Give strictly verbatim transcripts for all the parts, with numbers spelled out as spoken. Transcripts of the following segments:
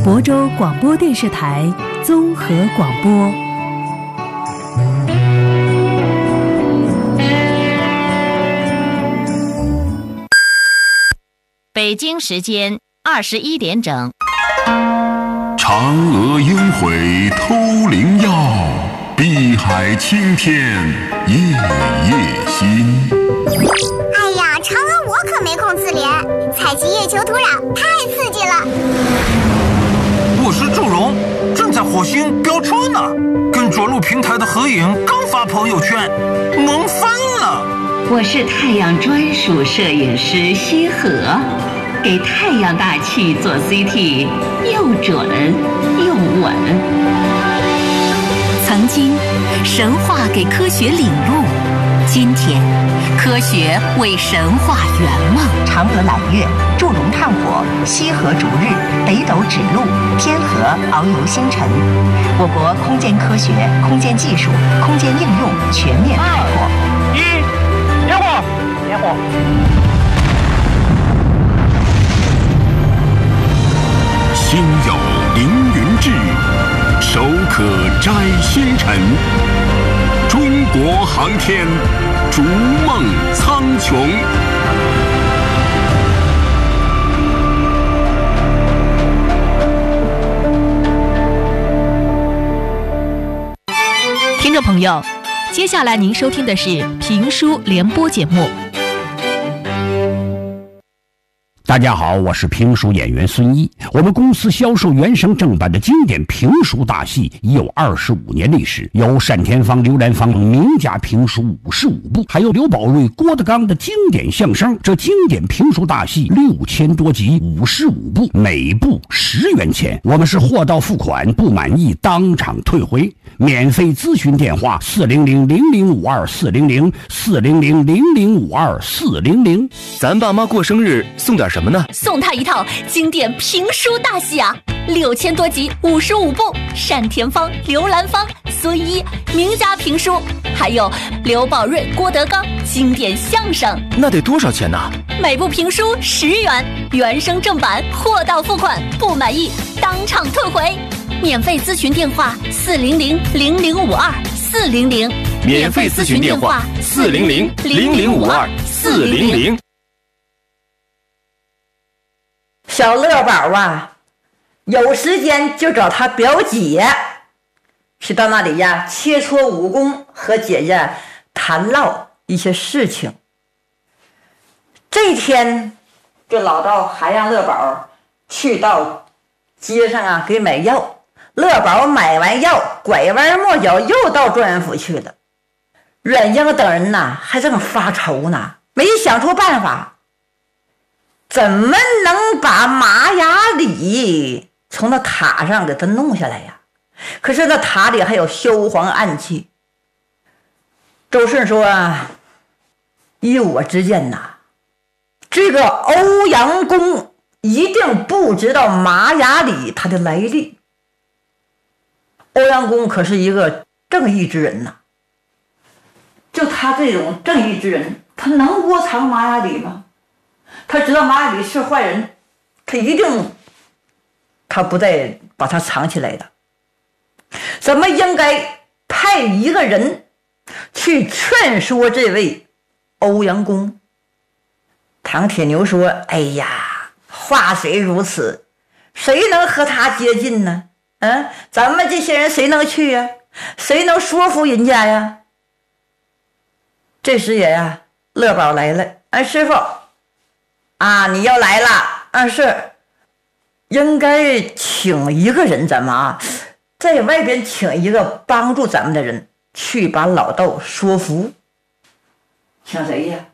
亳州广播电视台综合广播。 北京时间二十一点整。 嫦娥应悔偷灵药，碧海青天夜夜心。 哎呀，嫦娥我可没空自怜，采集月球土壤太刺激了。 我是祝融，正在火星飙车呢，跟着陆平台的合影刚发朋友圈，萌翻了。 我是太阳专属摄影师西河，给太阳大气做 C T， 又准又稳。 曾经，神话给科学领路，今天，科学为神话圆梦。 嫦娥揽月，祝融炭火，西河逐日，北斗指路，天河遨游星辰。我国空间科学、空间技术、空间应用全面开拓。 一，点火，点火。 心有凌云志，手可摘星辰。中国航天，逐梦苍穹。 听众朋友，接下来您收听的是评书联播节目。 大家好，我是评书演员孙一。我们公司销售原声正版的经典评书大戏已有二十五年历史，有单田芳、刘兰芳名家评书五十五部，还有刘宝瑞、郭德纲的经典相声。这经典评书大戏六千多集，五十五部，每部十元钱。我们是货到付款，不满意当场退回。免费咨询电话：四零零零零五二四零零四零零零零五二四零零。 咱爸妈过生日送点什么呢？ 送他一套经典评书大戏啊，六千多集，五十五部，单田芳、刘兰芳、孙一名家评书，还有刘宝瑞、郭德纲经典相声。 那得多少钱呢？ 每部评书十元，原声正版，货到付款，不满意当场退回。免费咨询电话：四零零零零五二四零零。 免费咨询电话：四零零零零五二四零零。 小乐宝啊，有时间就找他表姐，去到那里呀切磋武功，和姐姐谈唠一些事情。这天，这老道还让乐宝去到街上啊给买药。乐宝买完药，拐弯抹角又到状元府去了。阮英等人呐还正发愁呢，没想出办法，怎么能把马雅里从那塔上给他弄下来呀？可是那塔里还有萧黄暗器。周顺说啊，依我之见呐，这个欧阳公一定不知道马雅里他的来历。欧阳公可是一个正义之人呐，就他这种正义之人，他能窝藏马雅里吗？他知道马雅里是坏人，他一定他不再把他藏起来的。咱们应该派一个人去劝说这位欧阳公。唐铁牛说，哎呀，话虽如此，谁能和他接近呢？嗯，咱们这些人谁能去呀？谁能说服人家呀？这时也呀，乐宝来了。哎，师傅啊，你要来了啊？是，应该请一个人，咱们啊，在外边请一个帮助咱们的人，去把老道说服。请谁呀？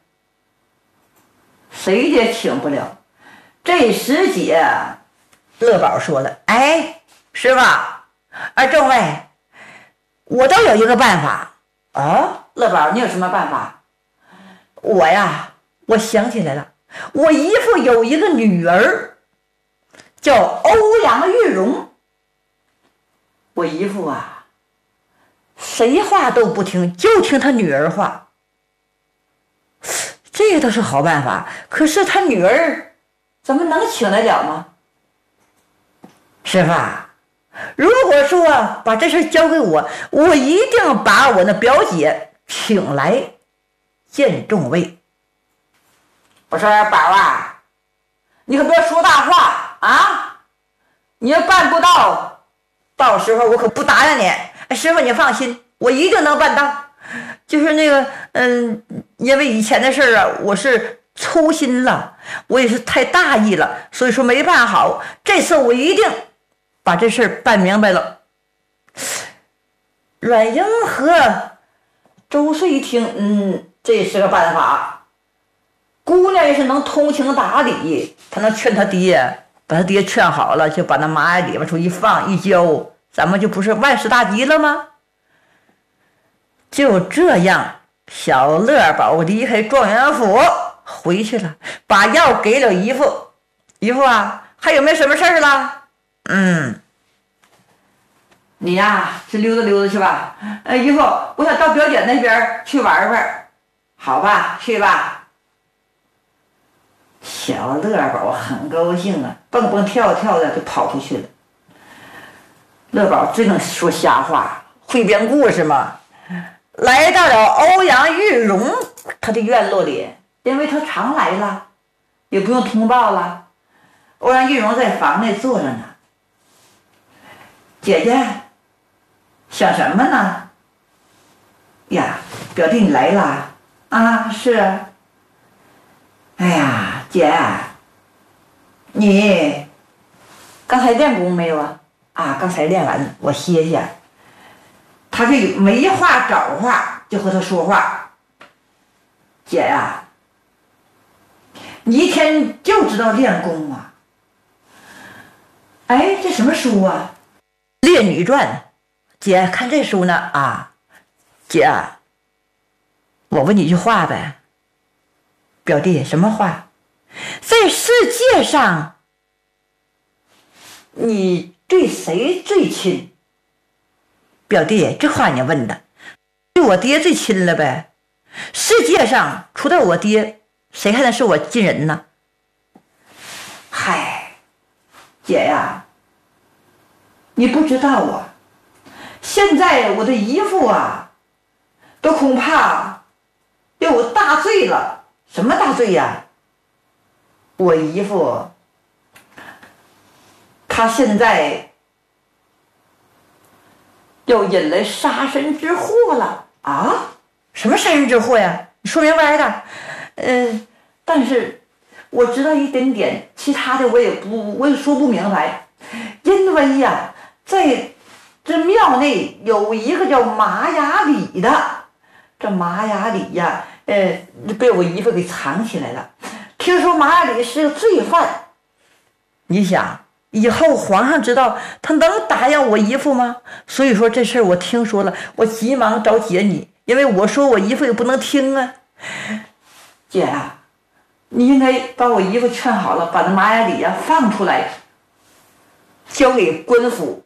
谁也请不了。这时节，乐宝说了，哎，师傅啊，众位，我倒有一个办法啊。乐宝，你有什么办法？我呀，我想起来了，我姨父有一个女儿叫欧阳玉荣。我姨父啊，谁话都不听，就听他女儿话。这个倒是好办法，可是他女儿怎么能请得了吗？ 师傅，如果说把这事交给我，我一定把我那表姐请来见众位。我说宝啊，你可别说大话啊！你要办不到，到时候我可不答应你。哎，师傅你放心，我一定能办到。就是那个，嗯，因为以前的事儿啊，我是粗心了，我也是太大意了，所以说没办好。这次我一定把这事儿办明白了。阮英和周岁一听，嗯，这是个办法。姑娘也是能通情达理，她能劝她爹，把他爹劝好了，就把那麻袋里边处一放一交，咱们就不是万事大吉了吗？就这样，小乐宝离开状元府回去了，把药给了姨父。姨父啊，还有没有什么事儿了？嗯，你呀是溜达溜达去吧。呃，姨父，我想到表姐那边去玩玩，好吧，去吧。小乐宝很高兴啊，蹦蹦跳跳的就跑出去了。乐宝最能说瞎话，会编故事嘛。来到了欧阳玉荣他的院落里，因为他常来了，也不用通报了。欧阳玉荣在房内坐着呢。姐姐，想什么呢？呀，表弟你来了啊？是啊。哎呀，姐，你刚才练功没有啊？啊，刚才练完，我歇歇。他这没话找话，就和他说话。姐呀，你一天就知道练功啊？哎，这什么书啊？《烈女传》。姐，看这书呢啊？姐，我问你一句话呗。表弟，什么话？在世界上，你对谁最亲？表弟，这话你问的，对我爹最亲了呗。世界上除了我爹，谁还能是我亲人呢？嗨，姐呀，你不知道啊，现在我的姨父啊，都恐怕要有大罪了。什么大罪呀？我姨父他现在要引来杀身之祸了啊！什么杀身之祸呀？你说明白的。呃，但是我知道一点点，其他的我也不，我也说不明白。因为呀，在这庙内有一个叫马雅里的，这马雅里呀，呃，被我姨夫给藏起来了。听说马雅里是个罪犯，你想？以后皇上知道，他能答应我姨父吗？所以说这事儿我听说了，我急忙找姐你，因为我说我姨父也不能听啊。姐啊，你应该把我姨父劝好了，把那马雅里呀放出来，交给官府。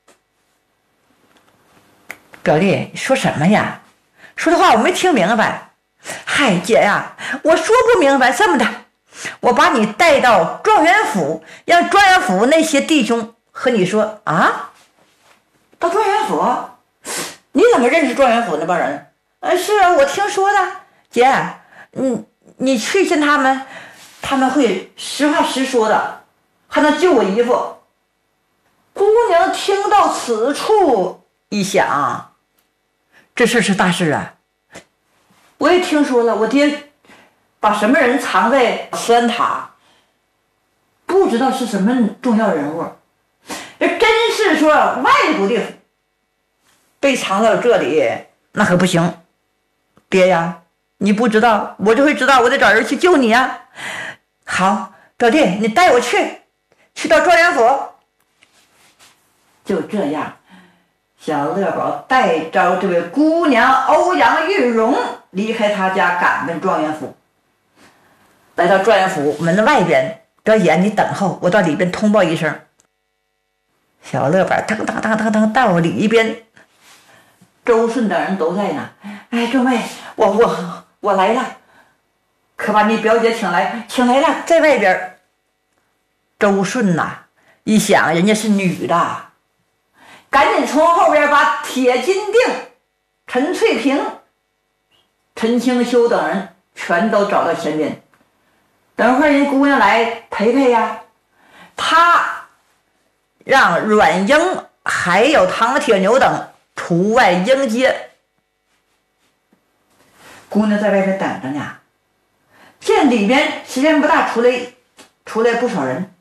表弟，你说什么呀？说的话我没听明白。嗨，姐呀，我说不明白，这么的。我把你带到状元府，让状元府那些弟兄和你说啊。到状元府？你怎么认识状元府那帮人？呃，是啊，我听说的。姐，你你去见他们，他们会实话实说的，还能救我姨父。姑娘听到此处一想，这事是大事啊。我也听说了，我爹把什么人藏在慈安塔，不知道是什么重要人物。真是说外国的被藏到这里，那可不行。爹呀，你不知道，我就会知道，我得找人去救你呀。好，表弟，你带我去，去到状元府。就这样，小乐宝带着这位姑娘欧阳玉荣离开他家，赶奔状元府。来到状元府门外边，表姐你等候，我到里边通报一声。小乐宝腾腾腾腾腾到里边，周顺等人都在呢。哎，众位，我我我来了，可把你表姐请来，请来了，在外边。周顺呐、啊， 一想人家是女的，赶紧从后边把铁金锭、陈翠萍、陈清修等人全都找到身边。等会儿人姑娘来陪陪呀，他让阮英还有唐铁牛等出外迎接。姑娘在外边等着呢，见里边时间不大，出来出来不少人。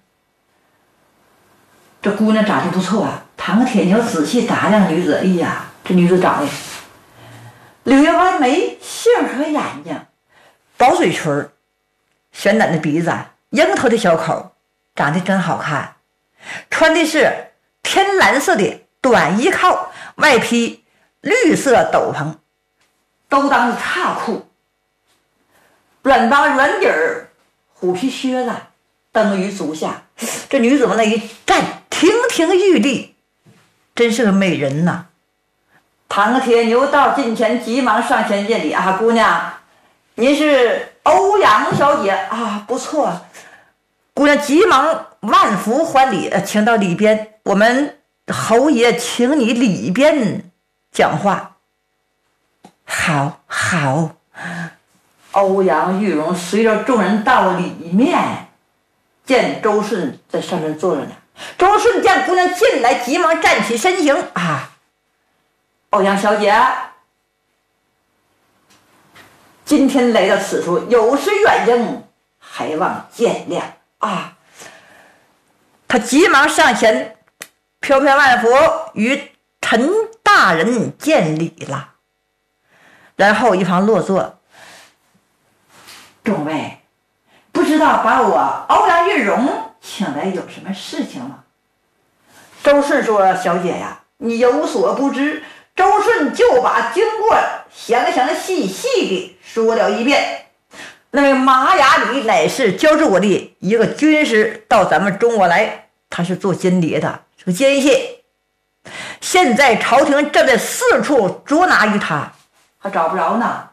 这姑娘长得不错啊，唐铁牛仔细打量女子，哎呀，这女子长得柳叶弯眉，杏核眼睛，薄嘴唇，悬短的鼻子，樱头的小口，长得真好看。穿的是天蓝色的短衣靠，外披绿色斗篷，都当叉裤，软帮软底儿虎皮靴子蹬于足下。这女子们那一站，亭亭玉立，真是个美人呐。唐铁牛到近前，急忙上前见礼啊，姑娘，您是欧阳小姐啊，不错。姑娘急忙万福还礼，请到里边，我们侯爷请你里边讲话。好好。欧阳玉荣随着众人到里面，见周顺在上面坐着呢。周顺见姑娘进来，急忙站起身形啊，欧阳小姐，今天来到此处，有失远迎，还望见谅啊。他急忙上前，飘飘万福与陈大人见礼了，然后一旁落座。众位，不知道把我欧阳玉荣请来有什么事情吗？周顺说：小姐呀，你有所不知。周顺就把经过详详细细的说了一遍。那位马雅里乃是教助我的一个军师，到咱们中国来，他是做间谍的，是个奸细。现在朝廷正在四处捉拿于他，还找不着呢。